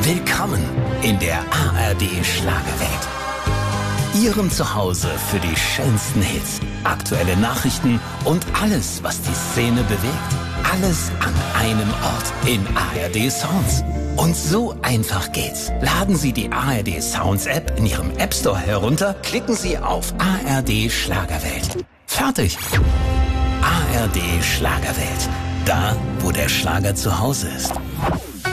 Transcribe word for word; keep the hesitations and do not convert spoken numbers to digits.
Willkommen in der A R D Schlagerwelt. Ihrem Zuhause für die schönsten Hits, aktuelle Nachrichten und alles, was die Szene bewegt. Alles an einem Ort in A R D Sounds. Und so einfach geht's. Laden Sie die A R D Sounds App in Ihrem App Store herunter, klicken Sie auf A R D Schlagerwelt. Fertig. A R D Schlagerwelt. Da, wo der Schlager zu Hause ist.